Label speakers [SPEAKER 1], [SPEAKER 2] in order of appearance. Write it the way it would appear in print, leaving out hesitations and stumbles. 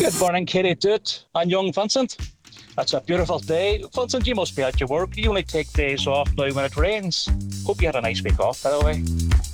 [SPEAKER 1] Good morning, Katie Doot and young Vincent. It's a beautiful day. Vincent, you must be at your work. You only take days off now when it rains. Hope you had a nice week off, by the way.